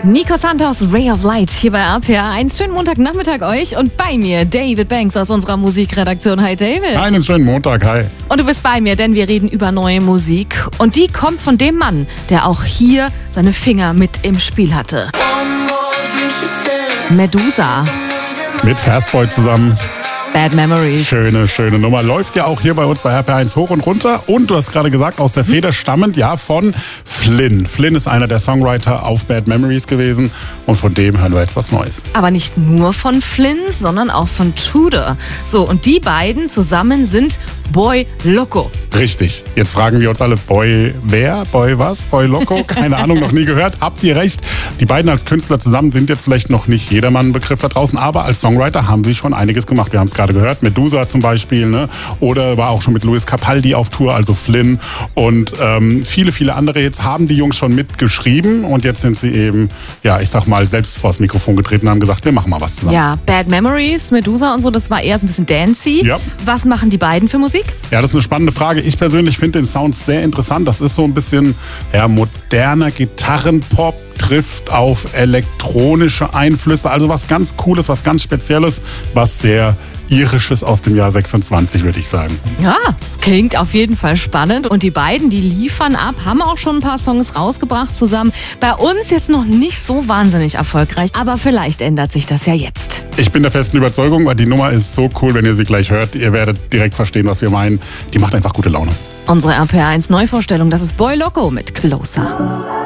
Nico Santos, Ray of Light, hier bei RPR. Einen schönen Montagnachmittag euch und bei mir David Banks aus unserer Musikredaktion. Hi David. Einen schönen Montag, hi. Und du bist bei mir, denn wir reden über neue Musik. Und die kommt von dem Mann, der auch hier seine Finger mit im Spiel hatte. Medusa. Mit Fastboy zusammen. Bad Memories. Schöne Nummer. Läuft ja auch hier bei uns bei RPR1 hoch und runter. Und du hast gerade gesagt, aus der Feder stammend, ja, von Flynn. Flynn ist einer der Songwriter auf Bad Memories gewesen. Und von dem hören wir jetzt was Neues. Aber nicht nur von Flynn, sondern auch von Tudor. So, und die beiden zusammen sind Boy Loco. Richtig. Jetzt fragen wir uns alle, Boy wer? Boy was? Boy Loco? Keine Ahnung, noch nie gehört. Habt ihr recht. Die beiden als Künstler zusammen sind jetzt vielleicht noch nicht jedermann ein Begriff da draußen, aber als Songwriter haben sie schon einiges gemacht. Wir haben es gerade gehört, Medusa zum Beispiel, ne? Oder war auch schon mit Lewis Capaldi auf Tour, also Flynn. Und viele andere Hits haben die Jungs schon mitgeschrieben. Und jetzt sind sie eben, ja, ich sag mal, selbst vors Mikrofon getreten und haben gesagt, wir machen mal was zusammen. Ja, Bad Memories, Medusa und so, das war eher so ein bisschen dancey. Ja. Was machen die beiden für Musik? Ja, das ist eine spannende Frage. Ich persönlich finde den Sound sehr interessant. Das ist so ein bisschen moderner Gitarrenpop, trifft auf elektronische Einflüsse. Also was ganz Cooles, was ganz Spezielles, was sehr Irisches aus dem Jahr 26, würde ich sagen. Ja, klingt auf jeden Fall spannend. Und die beiden, die liefern ab, haben auch schon ein paar Songs rausgebracht zusammen. Bei uns jetzt noch nicht so wahnsinnig erfolgreich, aber vielleicht ändert sich das ja jetzt. Ich bin der festen Überzeugung, weil die Nummer ist so cool, wenn ihr sie gleich hört. Ihr werdet direkt verstehen, was wir meinen. Die macht einfach gute Laune. Unsere RPR1 Neuvorstellung, das ist Boy Loco mit Closer.